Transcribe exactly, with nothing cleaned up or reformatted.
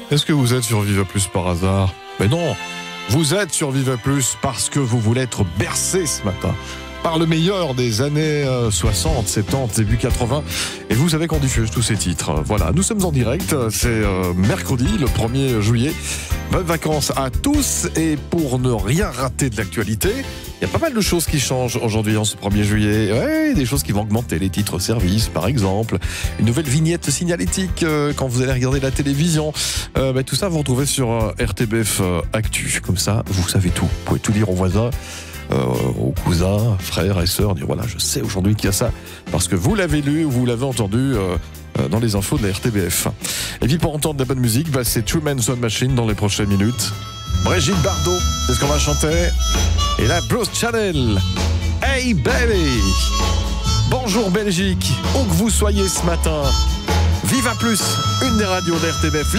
Est-ce que vous êtes sur Viva Plus par hasard? Mais non, vous êtes sur Viva Plus parce que vous voulez être bercé ce matin par le meilleur des années soixante, soixante-dix, début quatre-vingts. Et vous savez qu'on diffuse tous ces titres. Voilà, nous sommes en direct, c'est euh, mercredi, le premier juillet. Bonnes vacances à tous. Et pour ne rien rater de l'actualité, il y a pas mal de choses qui changent aujourd'hui en ce premier juillet. Ouais, des choses qui vont augmenter, les titres services par exemple. Une nouvelle vignette signalétique euh, quand vous allez regarder la télévision. Euh, bah, tout ça, vous retrouvez sur euh, R T B F euh, Actu. Comme ça, vous savez tout. Vous pouvez tout dire aux voisins. Euh, aux cousins, frères et sœurs, dire voilà, je sais aujourd'hui qu'il y a ça, parce que vous l'avez lu ou vous l'avez entendu euh, euh, dans les infos de la R T B F. Et puis pour entendre de la bonne musique, bah, c'est True Man's Own Machine dans les prochaines minutes. Brigitte Bardot, c'est ce qu'on va chanter. Et là, Bruce Channel. Hey baby! Bonjour Belgique, où que vous soyez ce matin. Viva Plus, une des radios de la R T B F.